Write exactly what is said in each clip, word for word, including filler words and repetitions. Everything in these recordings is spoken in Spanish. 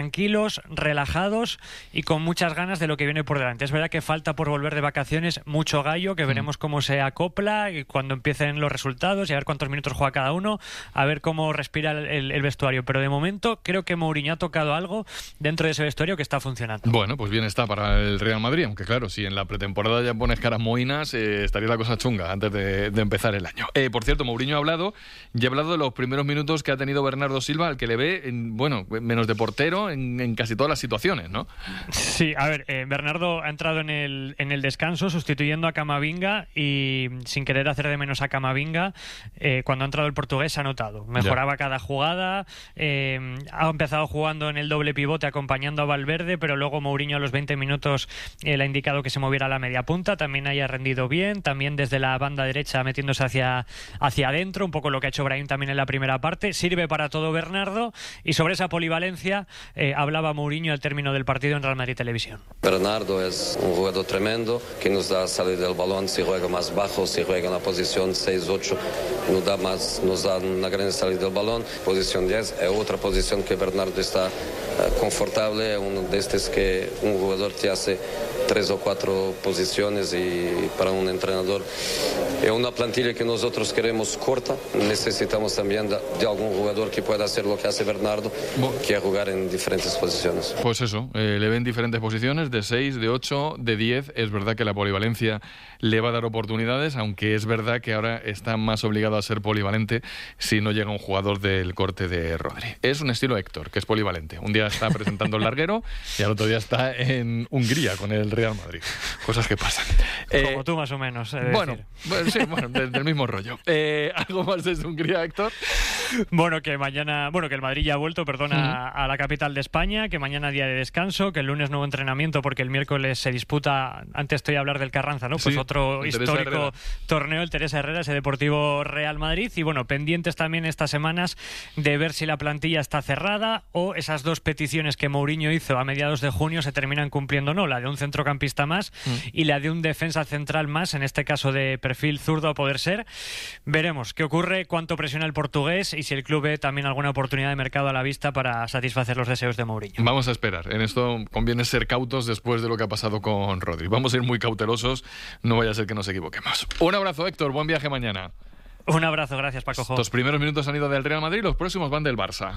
tranquilos, relajados y con muchas ganas de lo que viene por delante. Es verdad que falta por volver de vacaciones mucho gallo, que veremos cómo se acopla y cuando empiecen los resultados y a ver cuántos minutos juega cada uno, a ver cómo respira el, el vestuario. Pero de momento creo que Mourinho ha tocado algo dentro de ese vestuario que está funcionando. Bueno, pues bien está para el Real Madrid, aunque claro, si en la pretemporada ya pones caras mohinas, eh, estaría la cosa chunga antes de, de empezar el año. Eh, por cierto, Mourinho ha hablado y ha hablado de los primeros minutos que ha tenido Bernardo Silva, al que le ve, en, bueno, menos de portero en, en casi todas las situaciones, ¿no? Sí, a ver, eh, Bernardo ha entrado en el, en el descanso sustituyendo a Camavinga y sin querer hacer de menos a Camavinga, eh, cuando ha entrado el portugués se ha notado. Mejoraba ya cada jugada, eh, ha empezado jugando en el doble pivote acompañando a Valverde, pero luego Mourinho a los veinte minutos eh, le ha indicado que se moviera a la media punta, también haya rendido bien, también desde la banda derecha metiéndose hacia, hacia adentro, un poco lo que ha hecho Brahim también en la primera parte. Sirve para todo Bernardo y sobre esa polivalencia eh, hablaba Mourinho al término del partido en Real Madrid Televisión. Bernardo es un jugador tremendo que nos da salir del balón, si juega más bajo, si juega en la posición seis ocho, nos da, más, nos da una gran salida del balón. Posición diez es otra posición que Bernardo está uh, confortable, es uno de estos que un jugador te hace tres o cuatro posiciones y para un entrenador es una plantilla que nosotros queremos corta. Necesitamos también de, de algún jugador que pueda hacer lo que hace Bernardo, que es jugar en diferentes posiciones. Pues eso, eh, le ven diferentes posiciones, de seis, de ocho, de diez. Es verdad que la polivalencia le va a dar oportunidades, aunque es verdad que ahora está más obligado a ser polivalente si no llega un jugador del corte de Rodri. Es un estilo Héctor, que es polivalente. Un día está presentando el larguero y al otro día está en Hungría con el Real Madrid. Cosas que pasan. Como eh, tú más o menos. Bueno, bueno, sí, bueno, del, del mismo rollo. Eh, ¿Algo más desde Hungría, Héctor? Bueno, que mañana, bueno, que el Madrid ya ha vuelto, perdona, uh-huh. a la capital de España, que mañana día de descanso, que el lunes nuevo entrenamiento porque el miércoles se disputa, antes estoy a hablar del Carranza, ¿no? Pues sí, otro histórico torneo, el Teresa Herrera, ese Deportivo Real Madrid, y bueno, pendientes también estas semanas de ver si la plantilla está cerrada o esas dos peticiones que Mourinho hizo a mediados de junio se terminan cumpliendo o no, la de un centrocampista más uh-huh. y la de un defensa central más, en este caso de perfil zurdo a poder ser. Veremos qué ocurre, cuánto presiona el portugués y si el club ve también alguna oportunidad de mercado a la vista para satisfacer los deseos de Mourinho. Vamos a esperar. En esto conviene ser cautos después de lo que ha pasado con Rodri. Vamos a ir muy cautelosos, no vaya a ser que nos equivoquemos. Un abrazo, Héctor. Buen viaje mañana. Un abrazo, gracias, Paco. Los primeros minutos han ido del Real Madrid, los próximos van del Barça.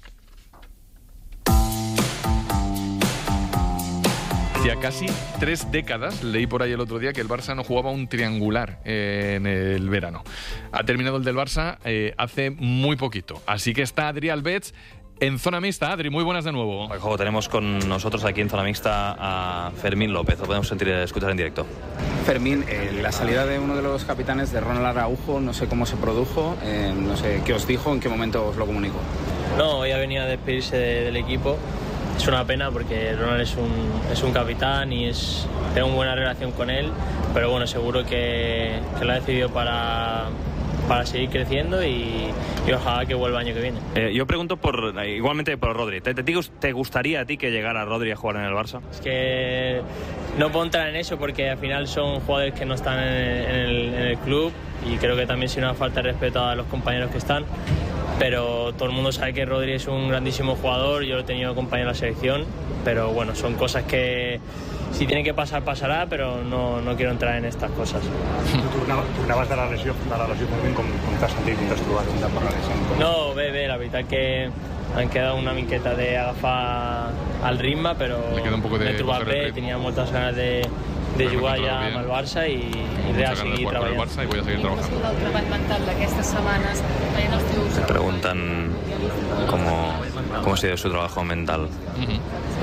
Hacía casi tres décadas, leí por ahí el otro día, que el Barça no jugaba un triangular eh, en el verano. Ha terminado el del Barça eh, hace muy poquito. Así que está Adri Albets en zona mixta. Adri, muy buenas de nuevo. Juego, tenemos con nosotros aquí en zona mixta a Fermín López. Lo podemos sentir, escuchar en directo. Fermín, eh, la salida de uno de los capitanes, de Ronald Araujo, no sé cómo se produjo, eh, no sé qué os dijo, en qué momento os lo comunicó. No, ya venía a despedirse de, del equipo. Es una pena porque Ronald es un, es un capitán y es, tengo una buena relación con él, pero bueno, seguro que, que lo ha decidido para, para seguir creciendo y, y ojalá que vuelva el año que viene. Eh, yo pregunto por igualmente por Rodri. ¿Te, te, ¿Te gustaría a ti que llegara Rodri a jugar en el Barça? Es que no puedo entrar en eso porque al final son jugadores que no están en el, en el, en el club y creo que también si una falta de respeto a los compañeros que están. Pero todo el mundo sabe que Rodri es un grandísimo jugador, yo lo he tenido compañero en la selección, pero bueno, son cosas que si tiene que pasar, pasarà, però no, no quiero entrar en estas cosas. Tu tornaves de la lesió, de la lesió com, com t'has sentit, com t'has trobat per la lesió? No, bé, bé, la veritat que han quedat una miqueta d'agafar el ritme, però m'he trobat bé, tenia moltes ganes de, de jugar ja amb el Barça i, i de seguir treballant. Barça y voy a seguir trabajando. El treball mental d'aquestes setmanes veient els teus... Te preguntan cómo, cómo ha sido su trabajo mental. Uh-huh.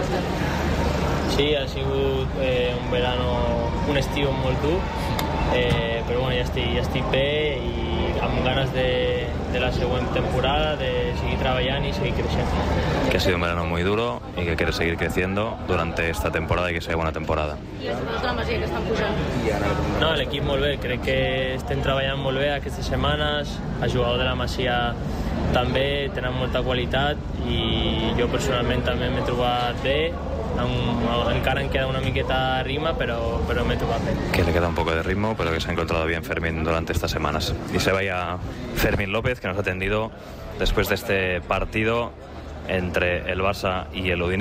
Sí, ha sigut eh, un verano, un estiu molt dur, eh, però bueno, ja estic, ja estic bé i amb ganes de, de la següent temporada, de seguir treballant i seguir creixent. Que ha sido un verano muy duro y que quiere seguir creciendo durante esta temporada y que sea buena temporada. I els jugadors de la Masia que estan pujant? No, l'equip molt bé, crec que estem treballant molt bé aquestes setmanes, els jugadors de la Masia també tenen molta qualitat i jo personalment també m'he trobat bé. Encara em queda una miqueta de ritmo, pero, pero me toca bien. Que le queda un poco de ritmo, pero que se ha encontrado bien Fermín durante estas semanas. Y se vaya Fermín López, que nos ha atendido después de este partido entre el Barça y el Udinese.